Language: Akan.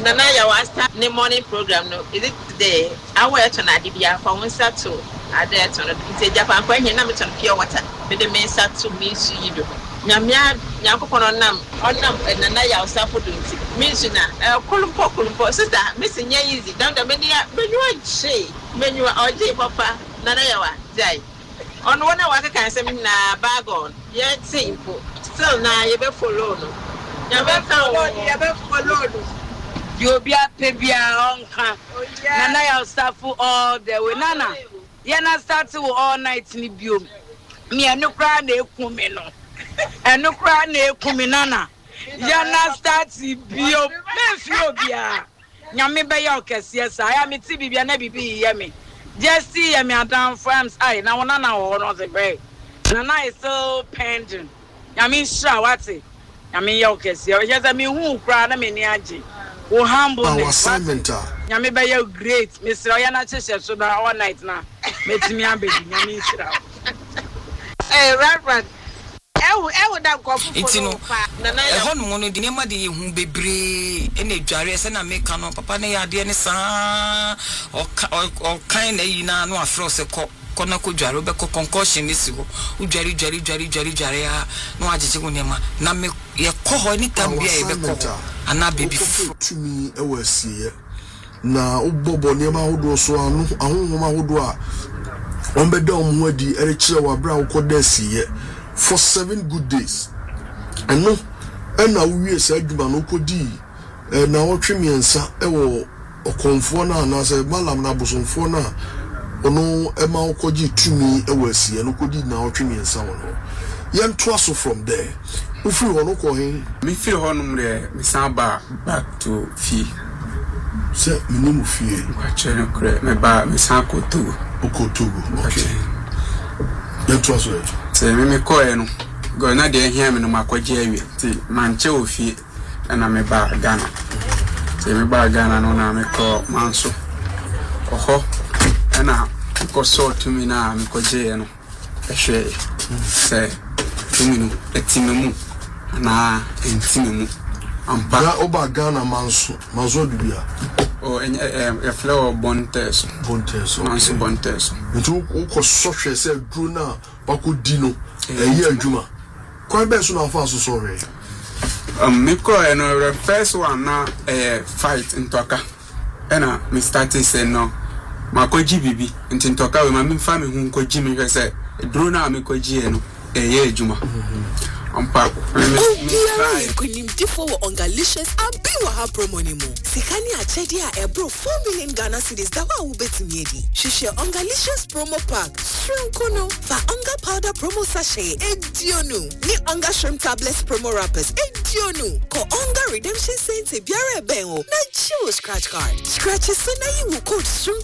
Nana ya was the morning program no. Is it today? I wear to Nadibia for one start to Ade to the Japan when you number to pure water. With the main start to me see you. Nyamia Yakopon nam and Nana ya was up for doing it. Missina, Kulumpo, sister, missing ya easy. Down the menu, when you are say, when you are J Papa, Nana Yawa, Jai. On one hour, I can say, na bag on. Yet simple. Still now, you better follow. You better follow. You be a pebia on camp. Nana, I'll start for all the way. Nana, Yana start to all night in the view. Me and no cry, ne kumeno. And no cry, ne kuminana. Yana start to be your Memphia. Yami by your case, yes, I am a TB and never be yummy. Just see me at down France. I now Nana or not the break. Nana is so pending. Yami sure what's it? Yami your case, yes, I mean, who cried a miniaji. Oh, humble assignment. Yami by your great Mr. Oyana Cheshire so that all night now. Let me have Yami. Hey, Reverend. It's no. A home mono dinema de whom be brave any jarres and I make canon papa ne adia sa or kind of no afros a conako jarobeko concussion is jari no ajigunema na me ye coho anytime be a beco and not baby to me a was here. Now, Bobo Nema Hodo so I Hodo on bedom wedi erichira wa bra ukodesi for 7 good days. And no, and now we say adwuma no kodi na wotwe miensa ewo okonfo na na say malam na bosonfo na ono ema okoji tumi ewo asie no kodi na wotwe miensa wono yen toaso from there we feel wono ko he me feel honum re me samba back to fee say minimum fee kwa cheno kre me ba me sanko to okotogo okay yen toaso say me ko eno go na de hia me no makwaje awie ti manche ofie na me ba Ghana say me ba Ghana no na me ko manso oho na ko so to me na me kwaje no ehwe say tuminu etimemu na entimemu ampa ya oba Ghana manso dubia o e flower bontes manso bontes ntu ko so hwe say dru na bakodi no eyi adwuma kwa be so na fa so sorry me ko the first one na fight in Toka na me started say no makoji bibi in Toka we ma me fa me hu koji me hwe say dro na me koji no eyi adwuma ampa for Ongalicious and Biwaha promo nimo. Sikani achedi a ebro 4 million Ghana cedis dawa ubetimiedi. Shishe Ongalicious promo pack. Shrimp fa Onga powder promo sachet edionu. Ni Onga shrimp tablets promo wrappers edionu. Ko Onga redemption saints e biare bengo. Na chiwo scratch card. Scratch so na you code shrimp